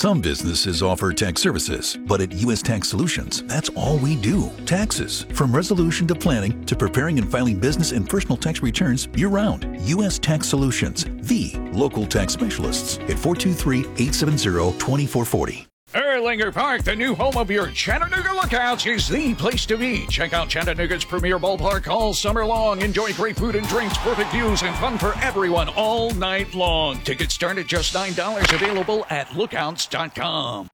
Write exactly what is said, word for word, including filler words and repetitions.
Some businesses offer tax services, but at U S Tax Solutions, that's all we do. Taxes. From resolution to planning to preparing and filing business and personal tax returns year-round. U S Tax Solutions, the local tax specialists at four two three, eight seven zero, two four four zero. Erlanger Park, the new home of your Chattanooga Lookouts, is the place to be. Check out Chattanooga's premier ballpark all summer long. Enjoy great food and drinks, perfect views, and fun for everyone all night long. Tickets start at just nine dollars, available at lookouts dot com.